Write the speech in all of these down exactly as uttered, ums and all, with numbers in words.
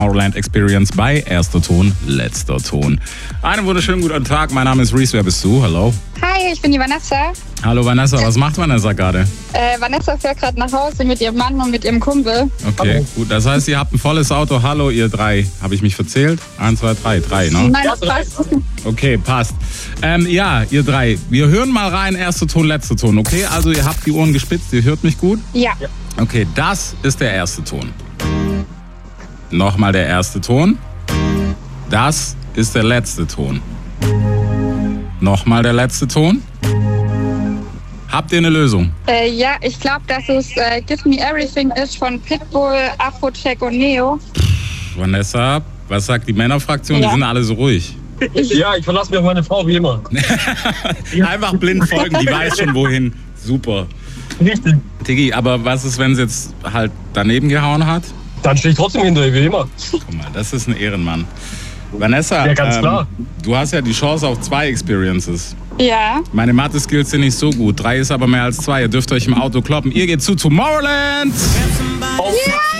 Tomorrowland Experience bei Erster Ton, Letzter Ton. Einen wunderschönen guten Tag, mein Name ist Reese, wer bist du? Hallo. Hi, ich bin die Vanessa. Hallo Vanessa, was macht Vanessa gerade? Äh, Vanessa fährt gerade nach Hause mit ihrem Mann und mit ihrem Kumpel. Okay, Hallo. Gut, das heißt, ihr habt ein volles Auto. Hallo ihr drei, habe ich mich verzählt? Eins, zwei, drei, drei, ne? Nein, das passt. Okay, passt. Ähm, ja, ihr drei, wir hören mal rein, erster Ton, letzter Ton, okay? Also ihr habt die Ohren gespitzt, ihr hört mich gut? Ja. Okay, das ist der erste Ton. Nochmal der erste Ton. Das ist der letzte Ton. Nochmal der letzte Ton. Habt ihr eine Lösung? Äh, ja, ich glaube, dass es äh, Give Me Everything ist von Pitbull, Afrojack und Neo. Pff, Vanessa, was sagt die Männerfraktion? Ja. Die sind alle so ruhig. Ja, ich verlasse mich auf meine Frau wie immer. Einfach blind folgen, die weiß schon wohin. Super. Richtig. Tiggi, aber was ist, wenn sie jetzt halt daneben gehauen hat? Dann stehe ich trotzdem hinter ihr wie immer. Guck mal, das ist ein Ehrenmann. Vanessa, Ja, ganz ähm, klar. du hast ja die Chance auf zwei Experiences. Ja. Meine Mathe-Skills sind nicht so gut. Drei ist aber mehr als zwei. Ihr dürft euch im Auto kloppen. Ihr geht zu Tomorrowland. Oh.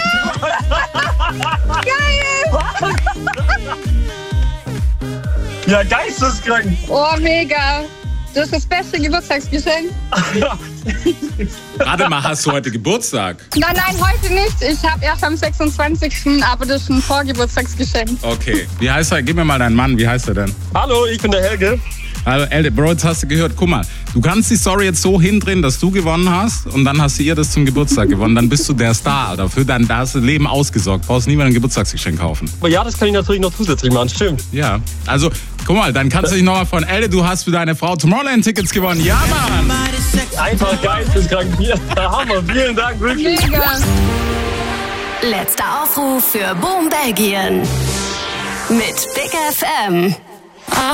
Geil! Ja, geisteskrank. Oh, mega. Das ist das beste Geburtstagsgeschenk. Warte mal, hast du heute Geburtstag? Nein, nein, heute nicht. Ich habe erst am sechsundzwanzigsten aber das ist ein Vorgeburtstagsgeschenk. Okay. Wie heißt er? Gib mir mal deinen Mann. Wie heißt er denn? Hallo, ich bin der Helge. Also, Elde, Bro, jetzt hast du gehört, guck mal, du kannst die Story jetzt so hindrehen, dass du gewonnen hast und dann hast du ihr das zum Geburtstag gewonnen. Dann bist du der Star, Alter. Für dein, da hast du Leben ausgesorgt. Brauchst nie mehr ein Geburtstagsgeschenk kaufen. Aber ja, das kann ich natürlich noch zusätzlich machen, stimmt. Ja, also, guck mal, dann kannst du dich nochmal von Elde, du hast für deine Frau Tomorrowland-Tickets gewonnen. Ja, Mann! Einfach geisteskrank. Ja, Hammer, vielen Dank, wirklich. Mega. Letzter Aufruf für Boom Belgien. Mit Big F M.